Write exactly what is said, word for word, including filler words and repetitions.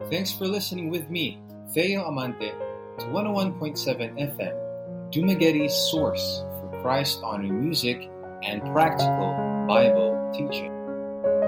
Thanks for listening with me, Theo Amante, to one oh one point seven F M, Dumagueti's source for Christ-honoring music and practical Bible teaching.